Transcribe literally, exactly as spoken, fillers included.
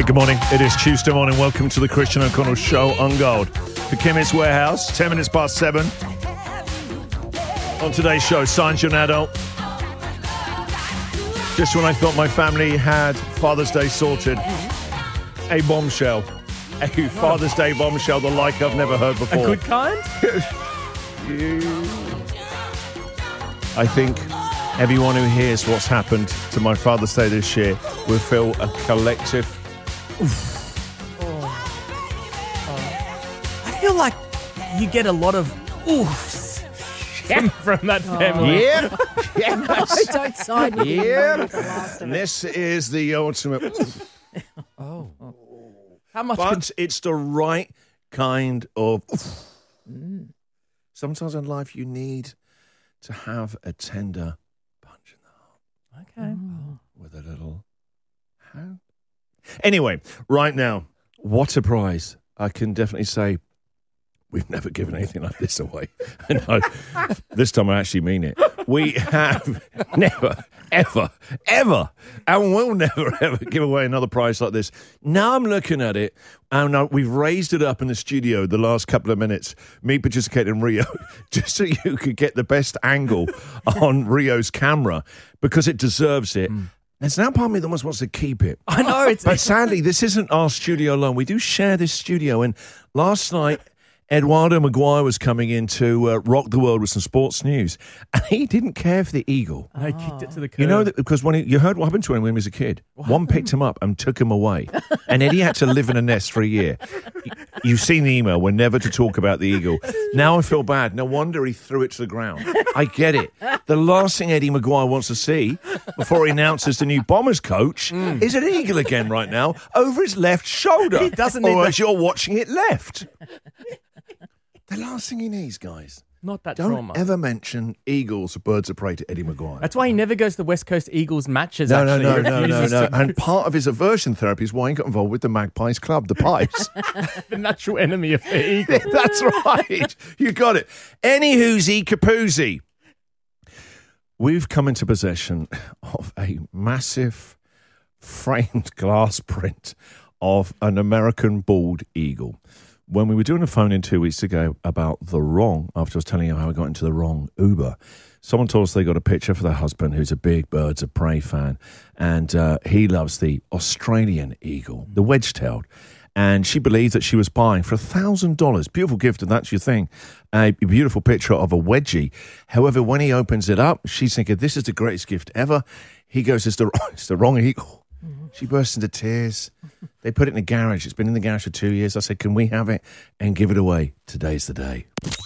Good morning. It is Tuesday morning. Welcome to the Christian O'Connell Show on Gold. The Chemist Warehouse, ten minutes past seven. On today's show, Science Young Adult. Just when I thought my family had Father's Day sorted, a bombshell. A Father's Day bombshell, the like I've never heard before. A good kind? I think everyone who hears what's happened to my Father's Day this year will feel a collective... Oh. Oh. I feel like you get a lot of oofs from, from that family. Yeah. Yes. Don't side with Yeah. the last of And it. this is the ultimate... Oh. How much? But Could... it's the right kind of... Mm. Sometimes in life you need to have a tender punch in the heart. Okay. Mm. With a little hand. Anyway, right now, what a prize. I can definitely say we've never given anything like this away. No, this time I actually mean it. We have never, ever, ever, and will never, ever give away another prize like this. Now I'm looking at it, and uh, we've raised it up in the studio the last couple of minutes, me, Patricia, Kate, and Rio, just so you could get the best angle on Rio's camera, because it deserves it. Mm. There's now part of me that almost wants to keep it. I know. It's, but sadly, this isn't our studio alone. We do share this studio. And last night, Eduardo Maguire was coming in to uh, rock the world with some sports news. And he didn't care for the eagle. I kicked it to the curb. You know, that, because when he, you heard what happened to him when he was a kid. What? One picked him up and took him away. And then he had to live in a nest for a year. You've seen the email. We're never to talk about the eagle. Now I feel bad. No wonder he threw it to the ground. I get it. The last thing Eddie Maguire wants to see before he announces the new Bombers coach mm. is an eagle again right now over his left shoulder. He doesn't need or that. as you're watching it left. The last thing he needs, guys. Not that Don't trauma. ever mention eagles or birds of prey to Eddie Maguire. That's why he never goes to the West Coast Eagles matches, no, actually. No, no, no, no, no. To... And part of his aversion therapy is why he got involved with the Magpies Club, the Pies. The natural enemy of the eagle. That's right. You got it. Any whoozy capoozy. We've come into possession of a massive framed glass print of an American bald eagle. When we were doing a phone in two weeks ago about the wrong, after I was telling you how I got into the wrong Uber, someone told us they got a picture for their husband who's a big Birds of Prey fan, and uh, he loves the Australian eagle, the wedge-tailed. And she believed that she was buying for one thousand dollars. Beautiful gift, and that's your thing. A beautiful picture of a wedgie. However, when he opens it up, she's thinking, this is the greatest gift ever. He goes, it's the, it's the wrong eagle. She bursts into tears. They put it in the garage. It's been in the garage for two years. I said, can we have it and give it away? Today's the day.